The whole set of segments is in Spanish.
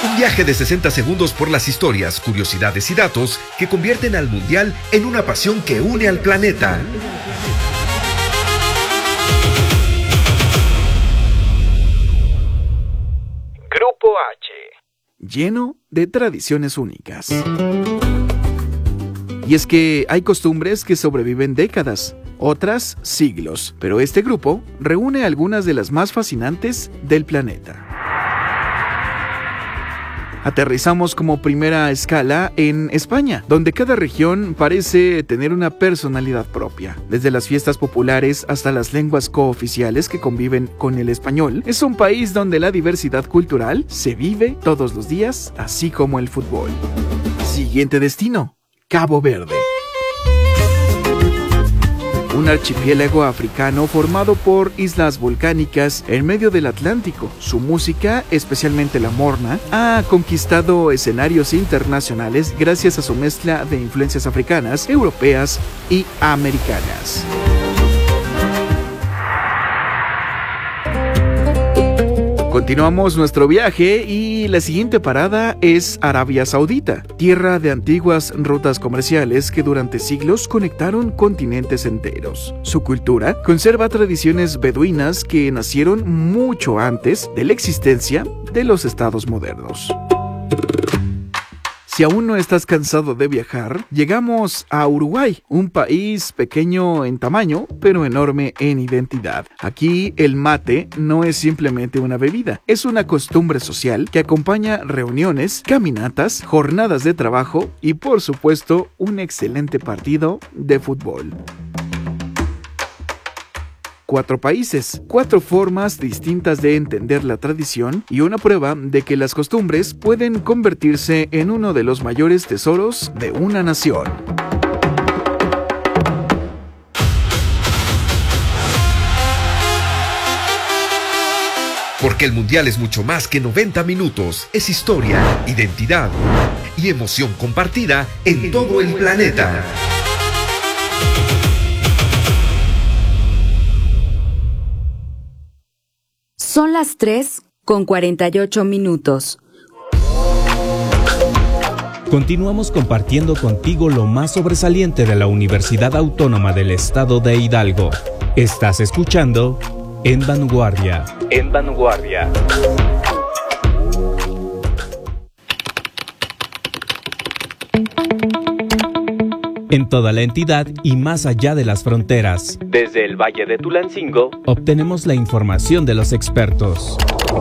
Un viaje de 60 segundos por las historias, curiosidades y datos que convierten al Mundial en una pasión que une al planeta. Grupo H. Lleno de tradiciones únicas. Y es que hay costumbres que sobreviven décadas, otras siglos, pero este grupo reúne algunas de las más fascinantes del planeta. Aterrizamos como primera escala en España, donde cada región parece tener una personalidad propia. Desde las fiestas populares hasta las lenguas cooficiales que conviven con el español, es un país donde la diversidad cultural se vive todos los días, así como el fútbol. Siguiente destino, Cabo Verde. Un archipiélago africano formado por islas volcánicas en medio del Atlántico. Su música, especialmente la morna, ha conquistado escenarios internacionales gracias a su mezcla de influencias africanas, europeas y americanas. Continuamos nuestro viaje y la siguiente parada es Arabia Saudita, tierra de antiguas rutas comerciales que durante siglos conectaron continentes enteros. Su cultura conserva tradiciones beduinas que nacieron mucho antes de la existencia de los estados modernos. Si aún no estás cansado de viajar, llegamos a Uruguay, un país pequeño en tamaño, pero enorme en identidad. Aquí el mate no es simplemente una bebida, es una costumbre social que acompaña reuniones, caminatas, jornadas de trabajo y, por supuesto, un excelente partido de fútbol. 4 países, 4 formas distintas de entender la tradición y una prueba de que las costumbres pueden convertirse en uno de los mayores tesoros de una nación. Porque el Mundial es mucho más que 90 minutos. Es historia, identidad y emoción compartida en todo el planeta. Son las 3:48. Continuamos compartiendo contigo lo más sobresaliente de la Universidad Autónoma del Estado de Hidalgo. Estás escuchando En Vanguardia. En Vanguardia. En toda la entidad y más allá de las fronteras. Desde el Valle de Tulancingo, obtenemos la información de los expertos.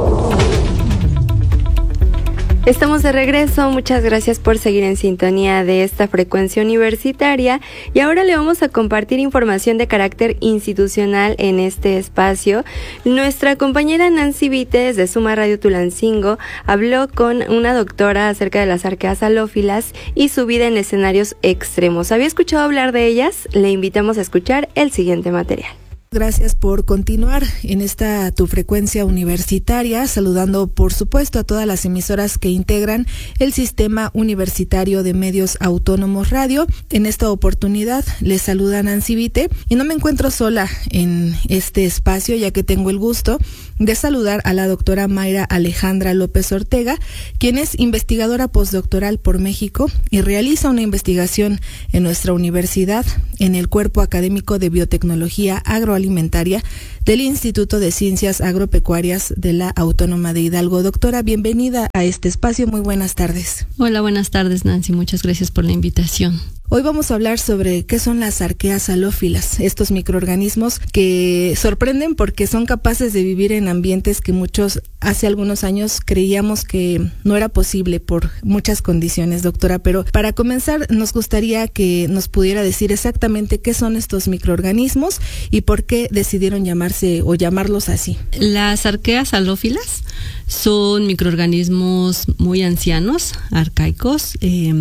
Estamos de regreso, muchas gracias por seguir en sintonía de esta frecuencia universitaria y ahora le vamos a compartir información de carácter institucional en este espacio. Nuestra compañera Nancy Vites de Suma Radio Tulancingo habló con una doctora acerca de las arqueas halófilas y su vida en escenarios extremos. ¿Había escuchado hablar de ellas? Le invitamos a escuchar el siguiente material. Gracias por continuar en esta tu frecuencia universitaria, saludando por supuesto a todas las emisoras que integran el Sistema Universitario de Medios Autónomos Radio. En esta oportunidad les saluda Nancy Vite y no me encuentro sola en este espacio, ya que tengo el gusto de saludar a la doctora Mayra Alejandra López Ortega, quien es investigadora postdoctoral por México y realiza una investigación en nuestra universidad en el Cuerpo Académico de Biotecnología Agroalimentaria del Instituto de Ciencias Agropecuarias de la Autónoma de Hidalgo. Doctora, bienvenida a este espacio. Muy buenas tardes. Hola, buenas tardes, Nancy. Muchas gracias por la invitación. Hoy vamos a hablar sobre qué son las arqueas halófilas, estos microorganismos que sorprenden porque son capaces de vivir en ambientes que muchos hace algunos años creíamos que no era posible por muchas condiciones, doctora. Pero para comenzar, nos gustaría que nos pudiera decir exactamente qué son estos microorganismos y por qué decidieron llamarse o llamarlos así. Las arqueas halófilas son microorganismos muy ancianos, arcaicos.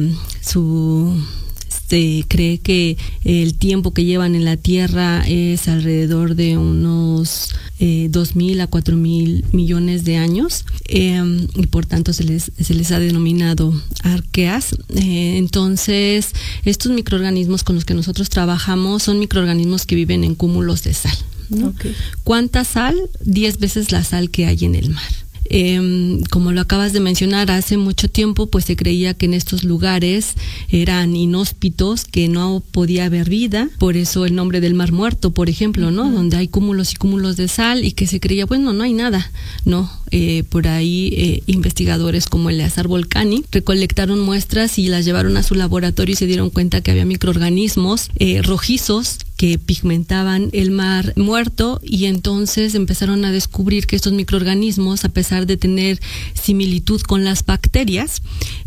Se cree que el tiempo que llevan en la Tierra es alrededor de unos 2.000 a 4.000 millones de años y por tanto se les ha denominado arqueas. Entonces, estos microorganismos con los que nosotros trabajamos son microorganismos que viven en cúmulos de sal, ¿no? Okay. ¿Cuánta sal? 10 veces la sal que hay en el mar. Como lo acabas de mencionar, hace mucho tiempo pues se creía que en estos lugares eran inhóspitos, que no podía haber vida, por eso el nombre del Mar Muerto, por ejemplo, ¿no? Donde hay cúmulos y cúmulos de sal y que se creía, bueno, no hay nada, no. Por ahí investigadores como Eleazar Volcani recolectaron muestras y las llevaron a su laboratorio y se dieron cuenta que había microorganismos rojizos que pigmentaban el Mar Muerto, y entonces empezaron a descubrir que estos microorganismos, a pesar de tener similitud con las bacterias,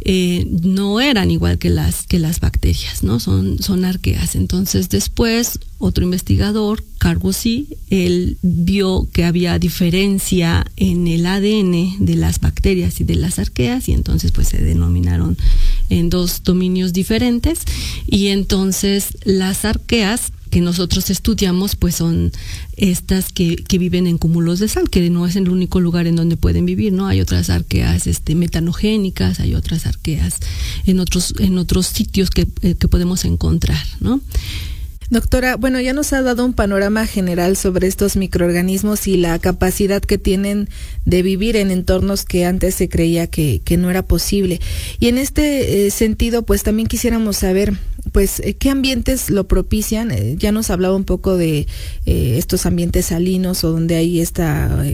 no eran igual que las bacterias, ¿no? Son arqueas. Entonces después otro investigador, Carbosi, él vio que había diferencia en el ADN de las bacterias y de las arqueas, y entonces pues se denominaron en dos dominios diferentes. Y entonces las arqueas que nosotros estudiamos pues son estas que viven en cúmulos de sal, que no es el único lugar en donde pueden vivir, ¿no? Hay otras arqueas metanogénicas, hay otras arqueas en otros sitios que podemos encontrar, ¿no? Doctora, bueno, ya nos ha dado un panorama general sobre estos microorganismos y la capacidad que tienen de vivir en entornos que antes se creía que no era posible. Y en este sentido, pues también quisiéramos saber, pues, ¿qué ambientes lo propician? Ya nos hablaba un poco de estos ambientes salinos o donde hay esta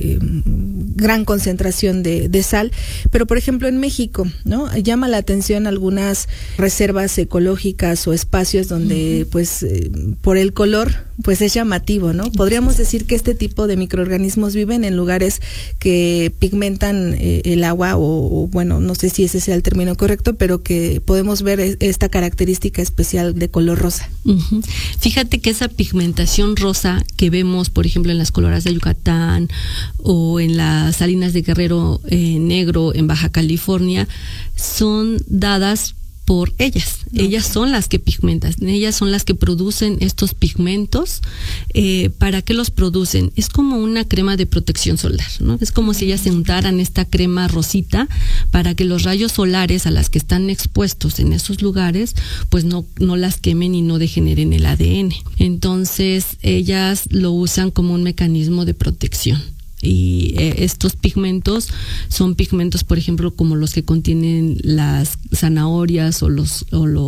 gran concentración de sal, pero por ejemplo en México, ¿no? Llama la atención algunas reservas ecológicas o espacios donde pues por el color pues es llamativo, ¿no? Podríamos decir que este tipo de microorganismos viven en lugares que pigmentan el agua o bueno, no sé si ese sea el término correcto, pero que podemos ver esta característica especial de color rosa. Uh-huh. Fíjate que esa pigmentación rosa que vemos, por ejemplo, en las coloradas de Yucatán o en las salinas de Guerrero Negro en Baja California, son dadas por ellas. Ellas son las que pigmentan, ellas son las que producen estos pigmentos. ¿Para qué los producen? Es como una crema de protección solar, ¿no? Es como si ellas se untaran esta crema rosita para que los rayos solares a las que están expuestos en esos lugares pues no las quemen y no degeneren el ADN. Entonces ellas lo usan como un mecanismo de protección. Y estos pigmentos son pigmentos, por ejemplo, como los que contienen las zanahorias o los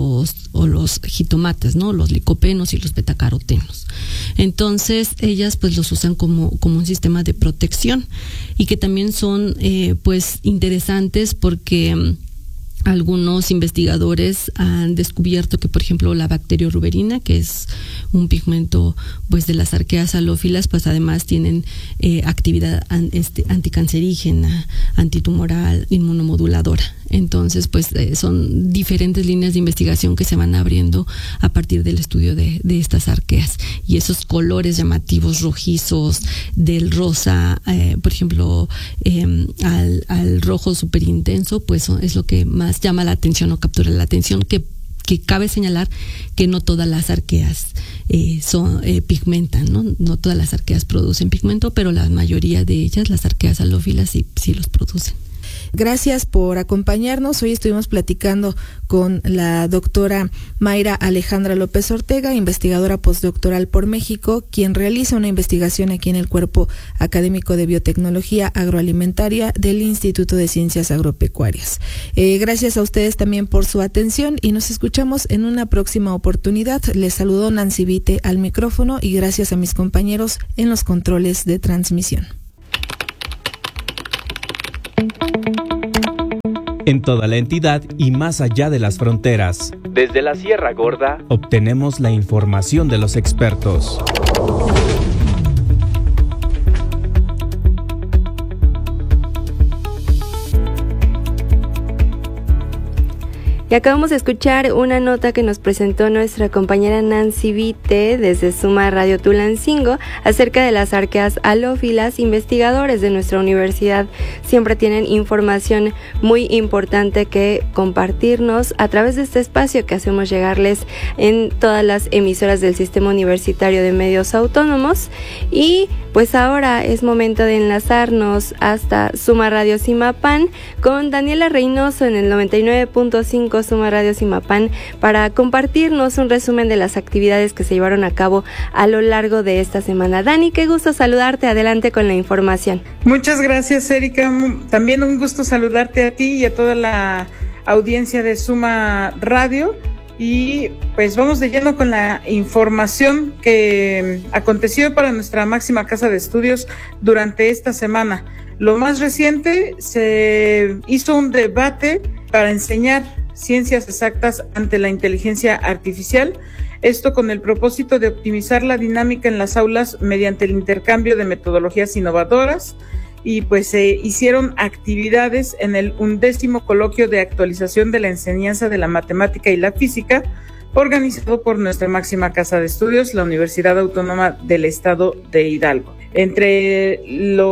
jitomates, ¿no? Los licopenos y los betacarotenos. Entonces ellas pues los usan como un sistema de protección, y que también son pues interesantes porque algunos investigadores han descubierto que, por ejemplo, la bacterioruberina, que es un pigmento pues de las arqueas halófilas, pues además tienen actividad anticancerígena, antitumoral, inmunomoduladora. Entonces, pues son diferentes líneas de investigación que se van abriendo a partir del estudio de estas arqueas. Y esos colores llamativos rojizos, del rosa, por ejemplo, al rojo súper intenso, pues es lo que más llama la atención o captura la atención, que cabe señalar que no todas las arqueas pigmentan, ¿no? No todas las arqueas producen pigmento, pero la mayoría de ellas, las arqueas halófilas, sí los producen. Gracias por acompañarnos. Hoy estuvimos platicando con la doctora Mayra Alejandra López Ortega, investigadora postdoctoral por México, quien realiza una investigación aquí en el Cuerpo Académico de Biotecnología Agroalimentaria del Instituto de Ciencias Agropecuarias. Gracias a ustedes también por su atención y nos escuchamos en una próxima oportunidad. Les saludo Nancy Vite al micrófono y gracias a mis compañeros en los controles de transmisión. En toda la entidad y más allá de las fronteras. Desde la Sierra Gorda, obtenemos la información de los expertos. Y acabamos de escuchar una nota que nos presentó nuestra compañera Nancy Vite desde Suma Radio Tulancingo acerca de las arqueas halófilas. Investigadores de nuestra universidad siempre tienen información muy importante que compartirnos a través de este espacio que hacemos llegarles en todas las emisoras del Sistema Universitario de Medios Autónomos. Y Pues ahora es momento de enlazarnos hasta Suma Radio Zimapán con Daniela Reynoso en el 99.5 Suma Radio Zimapán para compartirnos un resumen de las actividades que se llevaron a cabo a lo largo de esta semana. Dani, qué gusto saludarte, adelante con la información. Muchas gracias, Erika. También un gusto saludarte a ti y a toda la audiencia de Suma Radio. Y pues vamos de lleno con la información que aconteció para nuestra máxima casa de estudios durante esta semana. Lo más reciente, se hizo un debate para enseñar ciencias exactas ante la inteligencia artificial. Esto con el propósito de optimizar la dinámica en las aulas mediante el intercambio de metodologías innovadoras. Y pues se hicieron actividades en el 11º coloquio de actualización de la enseñanza de la matemática y la física, organizado por nuestra máxima casa de estudios, la Universidad Autónoma del Estado de Hidalgo. Entre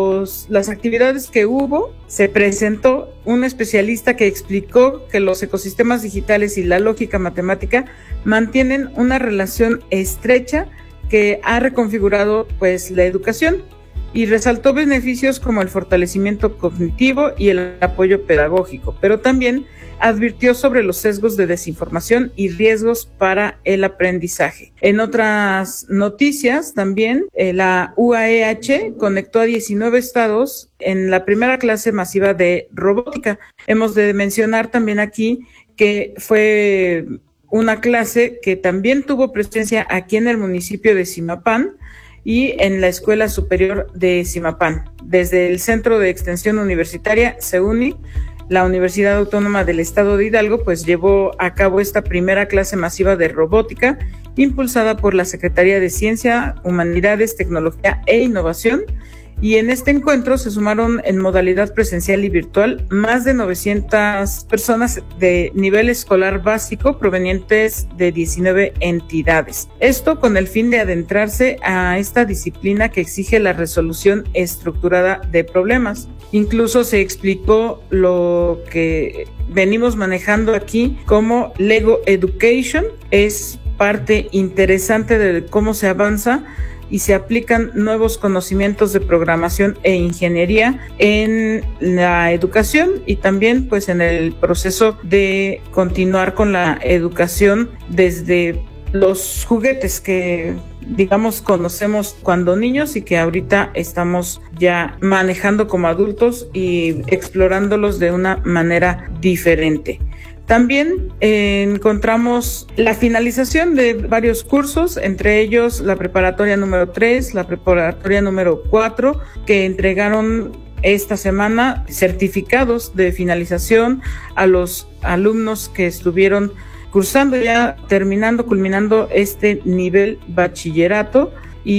las actividades que hubo, se presentó un especialista que explicó que los ecosistemas digitales y la lógica matemática mantienen una relación estrecha que ha reconfigurado pues la educación, y resaltó beneficios como el fortalecimiento cognitivo y el apoyo pedagógico, pero también advirtió sobre los sesgos de desinformación y riesgos para el aprendizaje. En otras noticias también, la UAEH conectó a 19 estados en la primera clase masiva de robótica. Hemos de mencionar también aquí que fue una clase que también tuvo presencia aquí en el municipio de Zimapán y en la Escuela Superior de Zimapán. Desde el Centro de Extensión Universitaria, CEUNI, la Universidad Autónoma del Estado de Hidalgo, pues llevó a cabo esta primera clase masiva de robótica, impulsada por la Secretaría de Ciencia, Humanidades, Tecnología e Innovación. Y en este encuentro se sumaron en modalidad presencial y virtual más de 900 personas de nivel escolar básico provenientes de 19 entidades. Esto con el fin de adentrarse a esta disciplina que exige la resolución estructurada de problemas. Incluso se explicó lo que venimos manejando aquí como Lego Education. Es parte interesante de cómo se avanza y se aplican nuevos conocimientos de programación e ingeniería en la educación y también pues en el proceso de continuar con la educación desde los juguetes que digamos conocemos cuando niños y que ahorita estamos ya manejando como adultos y explorándolos de una manera diferente. También encontramos la finalización de varios cursos, entre ellos la preparatoria número 3, la preparatoria número 4, que entregaron esta semana certificados de finalización a los alumnos que estuvieron cursando ya, culminando este nivel bachillerato.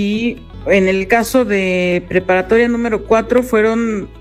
Y en el caso de preparatoria número 4 fueron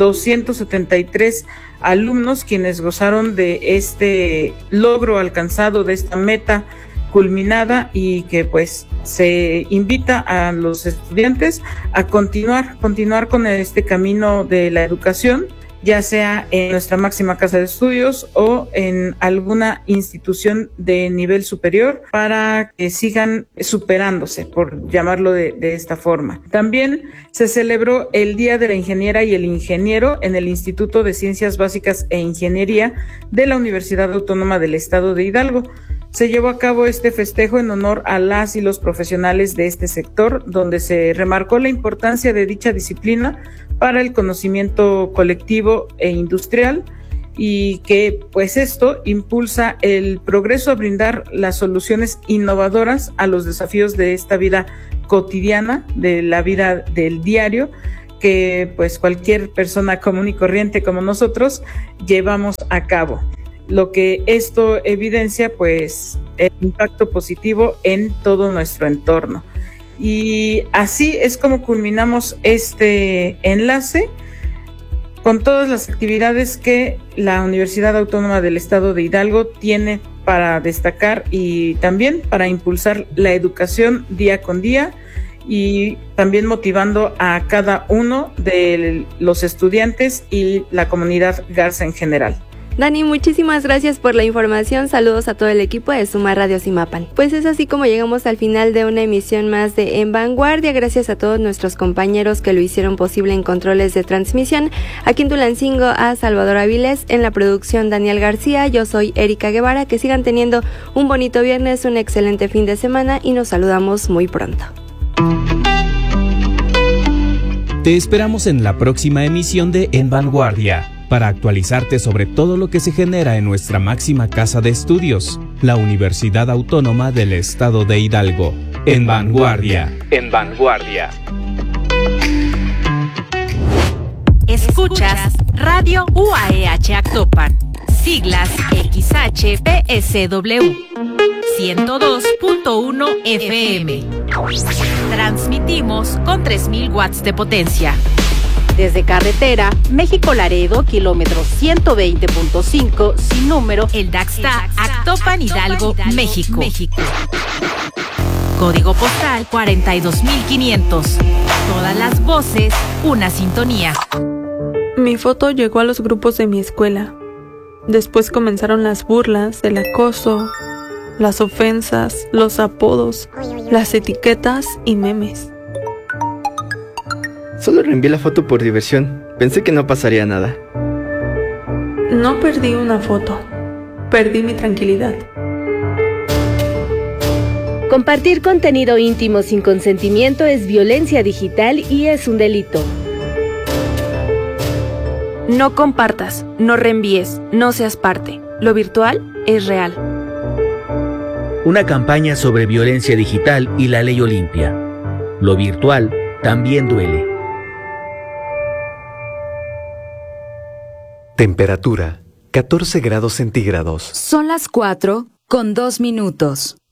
273 alumnos quienes gozaron de este logro alcanzado, de esta meta culminada, y que pues se invita a los estudiantes a continuar con este camino de la educación, ya sea en nuestra máxima casa de estudios o en alguna institución de nivel superior, para que sigan superándose, por llamarlo de esta forma. También se celebró el Día de la Ingeniera y el Ingeniero en el Instituto de Ciencias Básicas e Ingeniería de la Universidad Autónoma del Estado de Hidalgo. Se llevó a cabo este festejo en honor a las y los profesionales de este sector, donde se remarcó la importancia de dicha disciplina para el conocimiento colectivo e industrial, y que pues esto impulsa el progreso a brindar las soluciones innovadoras a los desafíos de esta vida cotidiana, de la vida del diario, que pues cualquier persona común y corriente como nosotros llevamos a cabo. Lo que esto evidencia pues el impacto positivo en todo nuestro entorno. Y así es como culminamos este enlace con todas las actividades que la Universidad Autónoma del Estado de Hidalgo tiene para destacar y también para impulsar la educación día con día, y también motivando a cada uno de los estudiantes y la comunidad Garza en general. Dani, muchísimas gracias por la información. Saludos a todo el equipo de Suma Radio Zimapan. Pues es así como llegamos al final de una emisión más de En Vanguardia. Gracias a todos nuestros compañeros que lo hicieron posible en controles de transmisión. Aquí en Tulancingo a Salvador Avilés, en la producción Daniel García. Yo soy Erika Guevara. Que sigan teniendo un bonito viernes, un excelente fin de semana y nos saludamos muy pronto. Te esperamos en la próxima emisión de En Vanguardia, para actualizarte sobre todo lo que se genera en nuestra máxima casa de estudios, la Universidad Autónoma del Estado de Hidalgo. En Vanguardia. En Vanguardia. Escuchas Radio UAEH Actopan, siglas XHPSW, 102.1 FM. Transmitimos con 3000 watts de potencia. Desde carretera, México-Laredo, kilómetro 120.5, sin número, El Daxta, Actopan, Hidalgo, México. Código postal 42500. Todas las voces, una sintonía. Mi foto llegó a los grupos de mi escuela. Después comenzaron las burlas, el acoso, las ofensas, los apodos, las etiquetas y memes. Solo reenvié la foto por diversión. Pensé que no pasaría nada. No perdí una foto. Perdí mi tranquilidad. Compartir contenido íntimo sin consentimiento es violencia digital y es un delito. No compartas, no reenvíes, no seas parte. Lo virtual es real. Una campaña sobre violencia digital y la ley Olimpia. Lo virtual también duele. Temperatura, 14 grados centígrados. Son las 4:02.